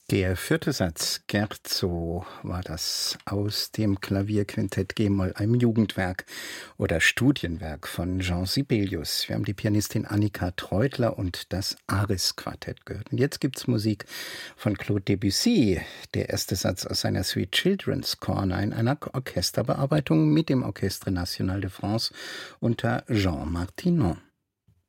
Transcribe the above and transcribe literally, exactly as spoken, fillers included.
Der vierte Satz, Scherzo, war das aus dem Klavierquintett G-Moll, einem Jugendwerk oder Studienwerk von Jean Sibelius. Wir haben die Pianistin Annika Treutler und das Aris-Quartett gehört. Und jetzt gibt's Musik von Claude Debussy, der erste Satz aus seiner Suite Children's Corner in einer Orchesterbearbeitung mit dem Orchestre National de France unter Jean Martinon.